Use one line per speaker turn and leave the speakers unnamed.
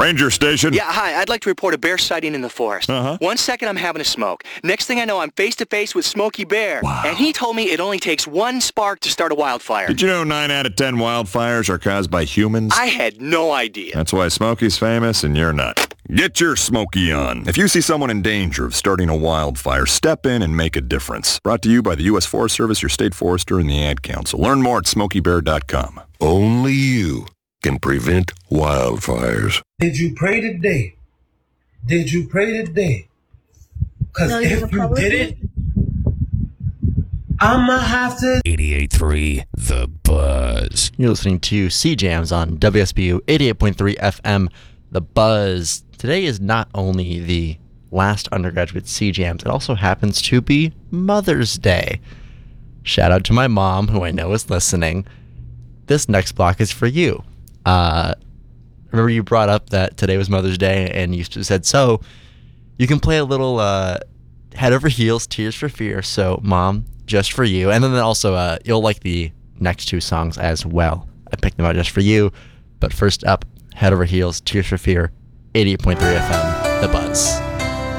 Ranger Station.
Yeah, hi. I'd like to report a bear sighting in the forest.
Uh-huh.
1 second, I'm having a smoke. Next thing I know, I'm face-to-face with Smokey Bear.
Wow.
And he told me it only takes one spark to start a wildfire.
Did you know 9 out of 10 wildfires are caused by humans?
I had no idea.
That's why Smokey's famous and you're not. Get your Smokey on. If you see someone in danger of starting a wildfire, step in and make a difference. Brought to you by the U.S. Forest Service, your state forester, and the Ad Council. Learn more at SmokeyBear.com.
Only you can prevent wildfires.
Did you pray today? Did you pray today? Because if you didn't, I'ma have to.
88.3 The Buzz.
You're listening to C-Jams on WSBU 88.3 FM, The Buzz. Today is not only the last undergraduate C-Jams, it also happens to be Mother's Day. Shout out to my mom, who I know is listening. This next block is for you. Remember you brought up that today was Mother's Day, and you said, so you can play a little Head Over Heels, Tears for Fear. So, Mom, just for you. And then also, you'll like the next two songs as well. I picked them out just for you. But first up, Head Over Heels, Tears for Fear, 88.3 FM, The Buzz.